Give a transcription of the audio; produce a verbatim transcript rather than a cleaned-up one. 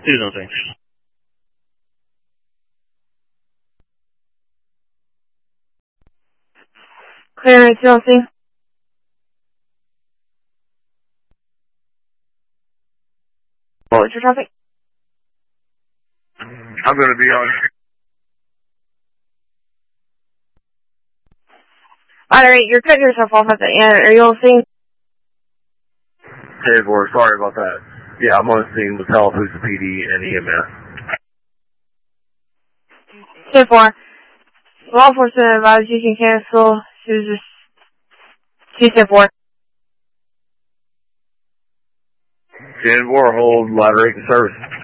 Do those things. Clearance, you don't see? What's your traffic? I'm going to be on. Alright, you're cutting yourself off at the end. Are you on scene? ten four, sorry about that. Yeah, I'm on scene with Tallapoosa P D and E M S. ten four. Law enforcement advised you can cancel. She was just... She's ten four. ten four, hold, ladder eight in service.